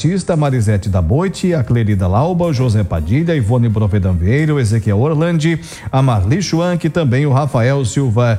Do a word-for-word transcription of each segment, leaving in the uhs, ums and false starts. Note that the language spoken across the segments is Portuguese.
Batista, Marisete da Boite, a Clerida Lauba, o José Padilha, Ivone Brovedan Vieira, o Ezequiel Orlandi, a Marli Schwank e também o Rafael Silva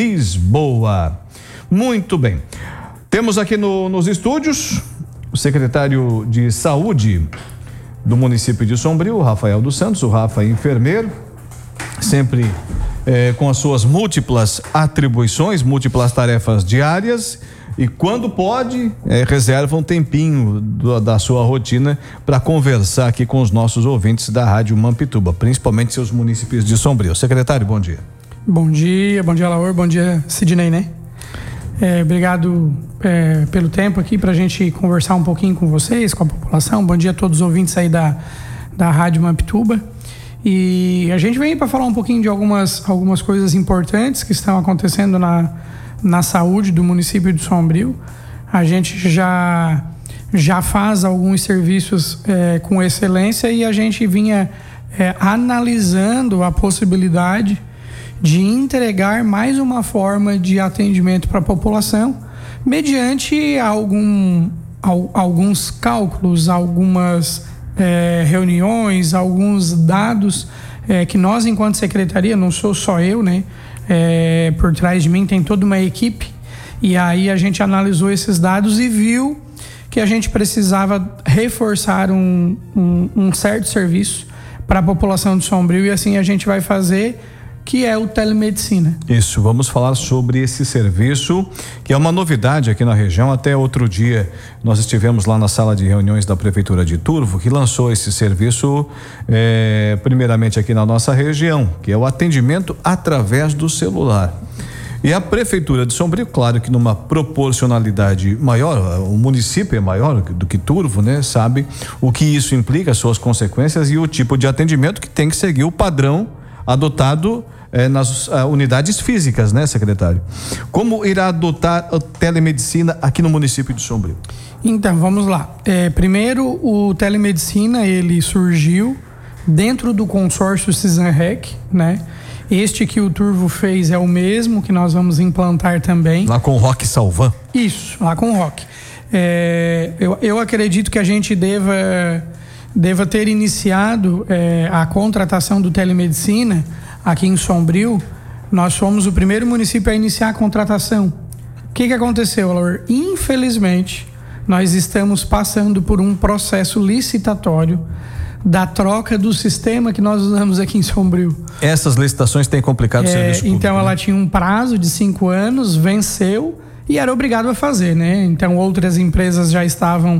Lisboa. Muito bem. Temos aqui no, nos estúdios o secretário de Saúde do município de Sombrio, Rafael dos Santos, o Rafa é enfermeiro, sempre eh, com as suas múltiplas atribuições, múltiplas tarefas diárias. E quando pode, é, reserva um tempinho do, da sua rotina para conversar aqui com os nossos ouvintes da Rádio Mampituba, principalmente seus municípios de Sombrio. Secretário, bom dia. Bom dia, bom dia, Laor, bom dia, Sidney, né? É, obrigado é, pelo tempo aqui para a gente conversar um pouquinho com vocês, com a população. Bom dia a todos os ouvintes aí da, da Rádio Mampituba. E a gente vem para falar um pouquinho de algumas, algumas coisas importantes que estão acontecendo na na saúde do município de Sombrio. A gente já, já faz alguns serviços é, com excelência e a gente vinha é, analisando a possibilidade de entregar mais uma forma de atendimento para a população mediante algum, al, alguns cálculos, algumas é, reuniões, alguns dados é, que nós, enquanto secretaria, não sou só eu, né? É, por trás de mim tem toda uma equipe, e aí a gente analisou esses dados e viu que a gente precisava reforçar um, um, um certo serviço para a população de Sombrio, e assim a gente vai fazer, que é o telemedicina. Isso, vamos falar sobre esse serviço, que é uma novidade aqui na região. Até outro dia nós estivemos lá na sala de reuniões da Prefeitura de Turvo, que lançou esse serviço é, primeiramente aqui na nossa região, que é o atendimento através do celular. E a Prefeitura de Sombrio, claro que numa proporcionalidade maior, o município é maior do que Turvo, né? Sabe o que isso implica, as suas consequências e o tipo de atendimento que tem que seguir o padrão adotado eh, nas uh, unidades físicas, né, secretário? Como irá adotar a telemedicina aqui no município de Sombrio? Então, vamos lá. É, primeiro, o telemedicina, ele surgiu dentro do consórcio CISANREC, né? Este que o Turvo fez é o mesmo que nós vamos implantar também. Lá com o Roque Salvan? Isso, lá com o Roque. É, eu, eu acredito que a gente deva... deva ter iniciado é, a contratação do telemedicina aqui em Sombrio. Nós fomos o primeiro município a iniciar a contratação. O que que aconteceu, Laura? Infelizmente, nós estamos passando por um processo licitatório da troca do sistema que nós usamos aqui em Sombrio. Essas licitações têm complicado o é, serviço público. Então, né? Ela tinha um prazo de cinco anos, venceu e era obrigado a fazer, né? Então outras empresas já estavam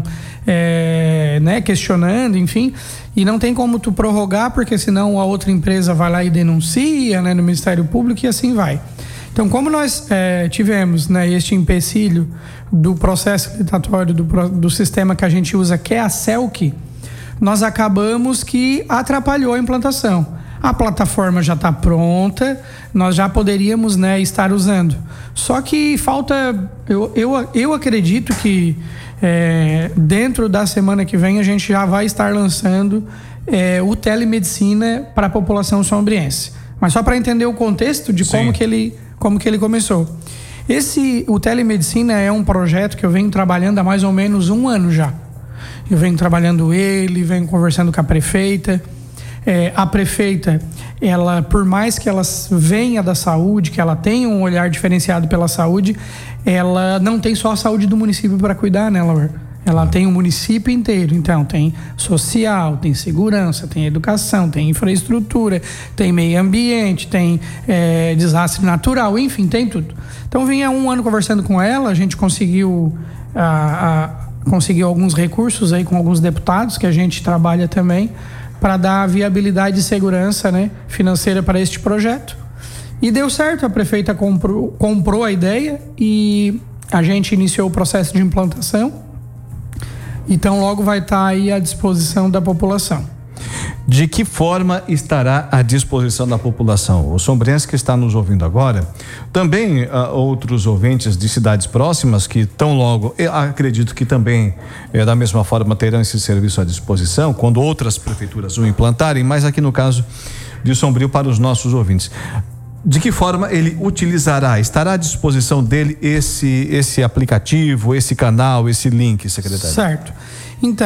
é, né, questionando, enfim, e não tem como tu prorrogar, porque senão a outra empresa vai lá e denuncia, né, no Ministério Público, e assim vai. Então, como nós é, tivemos, né, este empecilho do processo licitatório do, do sistema que a gente usa, que é a CELC, nós acabamos que atrapalhou a implantação. A plataforma já está pronta, nós já poderíamos, né, estar usando. Só que falta, eu, eu, eu acredito que é, dentro da semana que vem a gente já vai estar lançando é, o telemedicina para a população sombriense. Mas só para entender o contexto de como que, ele, como que ele começou. Esse, o telemedicina é um projeto que eu venho trabalhando há mais ou menos um ano já. Eu venho trabalhando ele, venho conversando com a prefeita. É, a prefeita, ela, por mais que ela venha da saúde, que ela tenha um olhar diferenciado pela saúde, ela não tem só a saúde do município para cuidar, né, Laura? Ela tem o município inteiro. Então, tem social, tem segurança, tem educação, tem infraestrutura, tem meio ambiente, tem é, desastre natural, enfim, tem tudo. Então, vinha um ano conversando com ela, a gente conseguiu, a, a, conseguiu alguns recursos aí com alguns deputados, que a gente trabalha também, para dar viabilidade e segurança, né, financeira para este projeto. E deu certo, a prefeita comprou, comprou a ideia e a gente iniciou o processo de implantação. Então logo vai estar aí à disposição da população. De que forma estará à disposição da população? O sombrense que está nos ouvindo agora, também uh, outros ouvintes de cidades próximas que tão logo, eu acredito que também eh, da mesma forma terão esse serviço à disposição quando outras prefeituras o implantarem, mas aqui no caso de Sombrio para os nossos ouvintes. De que forma ele utilizará? Estará à disposição dele esse, esse aplicativo, esse canal, esse link, secretário? Certo. Então,